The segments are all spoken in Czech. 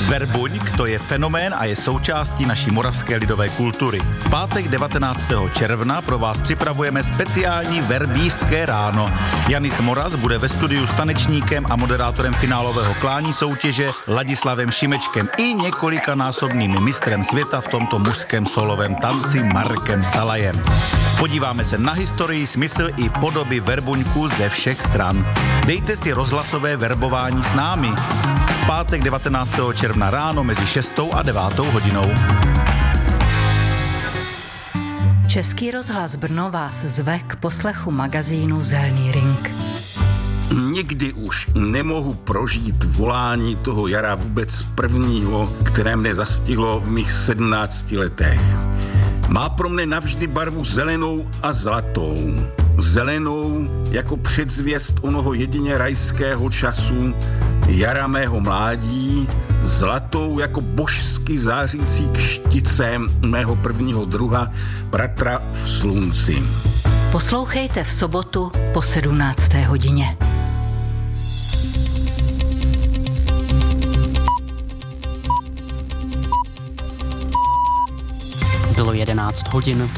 Verbuňk to je fenomén a je součástí naší moravské lidové kultury. V pátek 19. června pro vás připravujeme speciální verbířské ráno. Janis Moraz bude ve studiu s tanečníkem a moderátorem finálového klání soutěže Ladislavem Šimečkem i několikanásobným mistrem světa v tomto mužském solovém tanci Markem Salajem. Podíváme se na historii, smysl i podoby verbuňku ze všech stran. Dejte si rozhlasové verbování s námi. V pátek 19. června ráno mezi 6. a 9. hodinou. Český rozhlas Brno vás zve k poslechu magazínu Zelný ring. Nikdy už nemohu prožít volání toho jara vůbec prvního, které mne zastihlo v mých 17 letech. Má pro mne navždy barvu zelenou a zlatou. Zelenou jako předzvěst onoho jedině rajského času, jara mého mládí, zlatou jako božsky zářící kštice mého prvního druha, bratra v slunci. Poslouchejte v sobotu po 17. hodině. Bylo 11 hodin.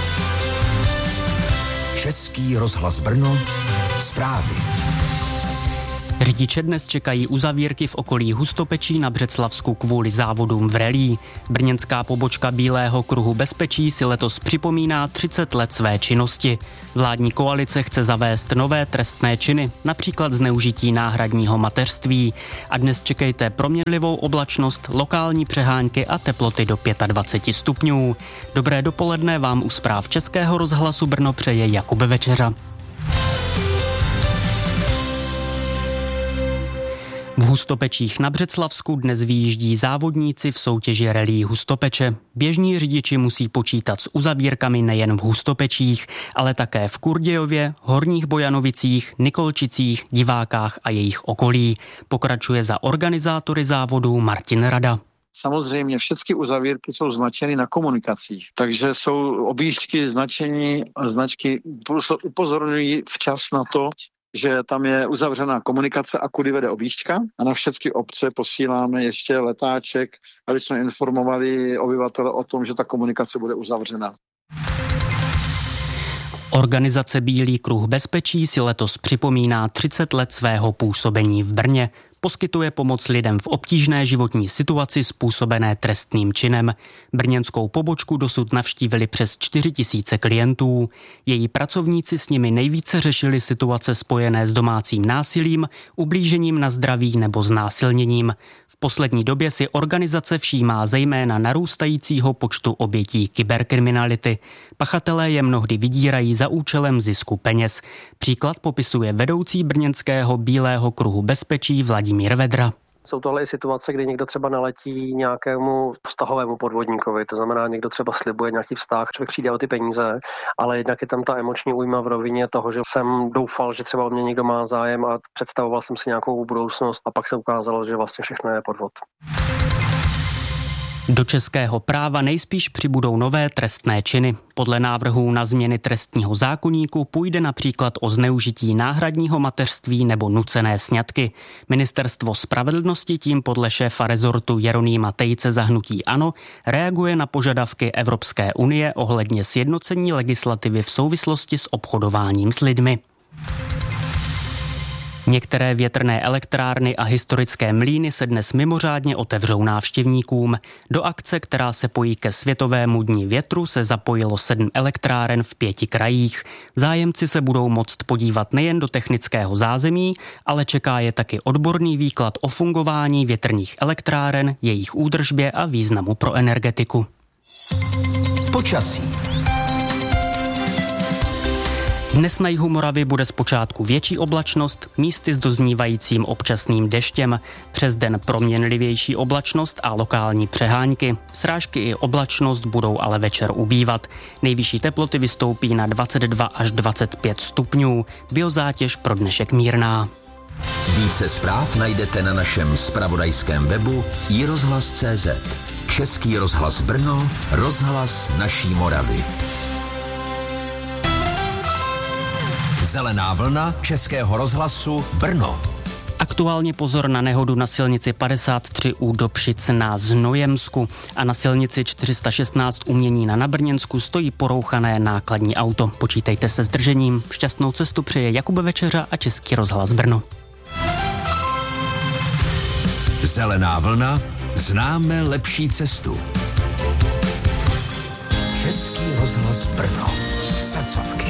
Český rozhlas Brno, zprávy. Řidiče dnes čekají uzavírky v okolí Hustopečí na Břeclavsku kvůli závodům v rallye. Brněnská pobočka Bílého kruhu bezpečí si letos připomíná 30 let své činnosti. Vládní koalice chce zavést nové trestné činy, například zneužití náhradního mateřství. A dnes čekejte proměnlivou oblačnost, lokální přehánky a teploty do 25 stupňů. Dobré dopoledne vám u zpráv Českého rozhlasu Brno přeje Jakub Večeřa. V Hustopečích na Břeclavsku dnes vyjíždí závodníci v soutěži rallye Hustopeče. Běžní řidiči musí počítat s uzavírkami nejen v Hustopečích, ale také v Kurdějově, Horních Bojanovicích, Nikolčicích, Divákách a jejich okolí. Pokračuje za organizátory závodů Martin Rada. Samozřejmě všechny uzavírky jsou značeny na komunikacích, takže jsou objížďky značky upozorňují včas na to, že tam je uzavřená komunikace a kudy vede objížďka a na všechny obce posíláme ještě letáček, aby jsme informovali obyvatele o tom, že ta komunikace bude uzavřena. Organizace Bílý kruh bezpečí si letos připomíná 30 let svého působení v Brně. Poskytuje pomoc lidem v obtížné životní situaci způsobené trestným činem. Brněnskou pobočku dosud navštívili přes 4 000 klientů. Její pracovníci s nimi nejvíce řešili situace spojené s domácím násilím, ublížením na zdraví nebo znásilněním. V poslední době si organizace všímá zejména narůstajícího počtu obětí kyberkriminality. Pachatelé je mnohdy vydírají za účelem zisku peněz. Příklad popisuje vedoucí brněnského Bílého kruhu bezpečí Vladimír Vedra. Jsou tohle i situace, kdy někdo třeba naletí nějakému vztahovému podvodníkovi, to znamená, někdo třeba slibuje nějaký vztah, člověk přijde o ty peníze, ale jednak je tam ta emoční újma v rovině toho, že jsem doufal, že třeba o mě někdo má zájem a představoval jsem si nějakou budoucnost a pak se ukázalo, že vlastně všechno je podvod. Do českého práva nejspíš přibudou nové trestné činy. Podle návrhů na změny trestního zákoníku půjde například o zneužití náhradního mateřství nebo nucené sňatky. Ministerstvo spravedlnosti tím podle šéfa rezortu Jeronýma Tejce za hnutí ANO reaguje na požadavky Evropské unie ohledně sjednocení legislativy v souvislosti s obchodováním s lidmi. Některé větrné elektrárny a historické mlýny se dnes mimořádně otevřou návštěvníkům. Do akce, která se pojí ke Světovému dni větru, se zapojilo 7 elektráren v 5 krajích. Zájemci se budou moct podívat nejen do technického zázemí, ale čeká je taky odborný výklad o fungování větrných elektráren, jejich údržbě a významu pro energetiku. Počasí. Dnes na jihu Moravy bude zpočátku větší oblačnost, místy s doznívajícím občasným deštěm. Přes den proměnlivější oblačnost a lokální přehánky. Srážky i oblačnost budou ale večer ubývat. Nejvyšší teploty vystoupí na 22 až 25 stupňů. Biozátěž pro dnešek mírná. Více zpráv najdete na našem zpravodajském webu iRozhlas.cz. Český rozhlas Brno, rozhlas naší Moravy. Zelená vlna Českého rozhlasu Brno. Aktuálně pozor na nehodu na silnici 53 u Dobšic na Znojemsku a na silnici 416 u Měnína na Brněnsku stojí porouchané nákladní auto. Počítejte se zdržením. Šťastnou cestu přeje Jakub Večeřa a Český rozhlas Brno. Zelená vlna, známe lepší cestu. Český rozhlas Brno. Srdcovky.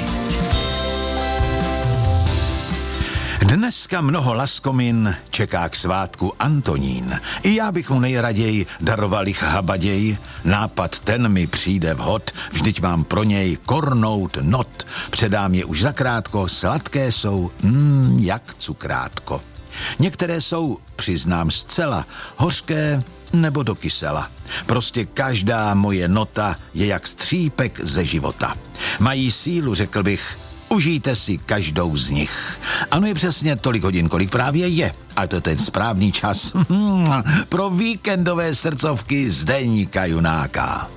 Dneska mnoho laskomin čeká k svátku Antonín. I já bych mu nejraději daroval jich habaděj. Nápad ten mi přijde vhod, vždyť mám pro něj kornout not. Předám je už zakrátko, sladké jsou, jak cukrátko. Některé jsou, přiznám zcela, hořké nebo do kysela. Prostě každá moje nota je jak střípek ze života. Mají sílu, řekl bych, užijte si každou z nich. Ano, je přesně tolik hodin, kolik právě je. A to je ten správný čas pro víkendové srdcovky z Deníka Junáka.